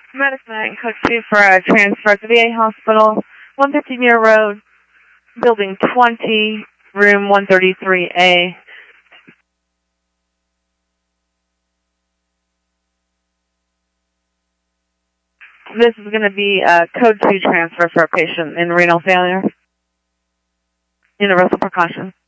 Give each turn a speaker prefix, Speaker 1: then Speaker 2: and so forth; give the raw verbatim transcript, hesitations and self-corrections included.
Speaker 1: Medicine code two for a transfer to V A hospital, one fifty Muir Road, building twenty, room one thirty-three A. This is going to be a code two transfer for a patient in renal failure. Universal precaution.